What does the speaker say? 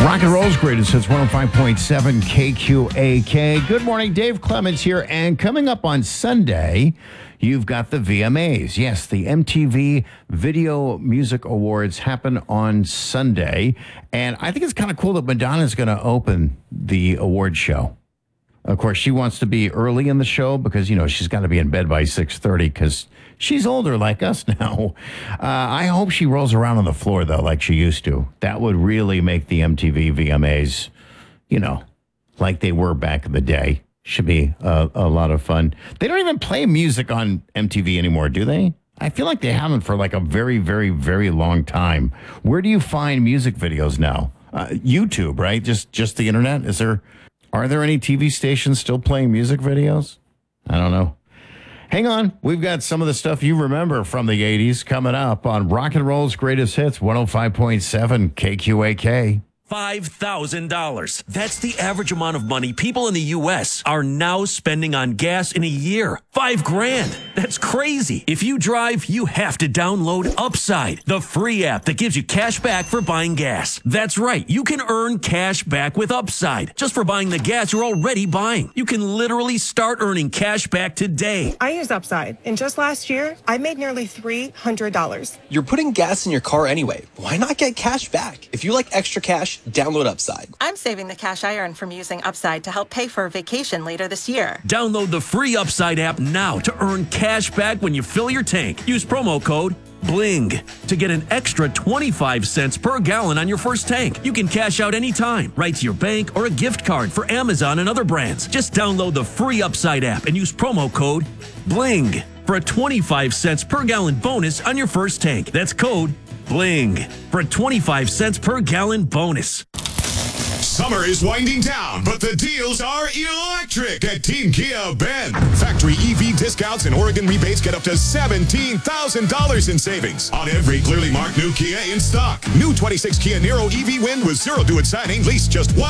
Rock and roll's greatest hits, 105.7 KQAK. Good morning, Dave Clements here. And coming up on Sunday, you've got the VMAs. Yes, the MTV Video Music Awards happen on Sunday. And I think it's kind of cool that Madonna's going to open the award show. Of course, she wants to be early in the show because, she's got to be in bed by 6:30 because she's older like us now. I hope she rolls around on the floor, though, like she used to. That would really make the MTV VMAs, like they were back in the day. Should be a lot of fun. They don't even play music on MTV anymore, do they? I feel like they haven't for like a very, very, very long time. Where do you find music videos now? YouTube, right? Just the internet? Are there any TV stations still playing music videos? I don't know. Hang on. We've got some of the stuff you remember from the 80s coming up on Rock and Roll's Greatest Hits, 105.7 KQAK. $5,000. That's the average amount of money people in the U.S. are now spending on gas in a year. $5,000. That's crazy. If you drive, you have to download Upside, the free app that gives you cash back for buying gas. That's right. You can earn cash back with Upside just for buying the gas you're already buying. You can literally start earning cash back today. I use Upside, and just last year, I made nearly $300. You're putting gas in your car anyway. Why not get cash back? If you like extra cash, download Upside. I'm saving the cash I earn from using Upside to help pay for a vacation later this year. Download the free Upside app now to earn cash back when you fill your tank. Use promo code BLING to get an extra 25 cents per gallon on your first tank. You can cash out anytime, right to your bank or a gift card for Amazon and other brands. Just download the free Upside app and use promo code BLING for a 25 cents per gallon bonus on your first tank. That's code BLING for a 25 cents per gallon bonus. Summer is winding down, but the deals are electric at Team Kia Bend. Factory EV discounts and Oregon rebates get up to $17,000 in savings on every clearly marked new Kia in stock. New 26 Kia Niro EV Wind with zero due at signing, lease just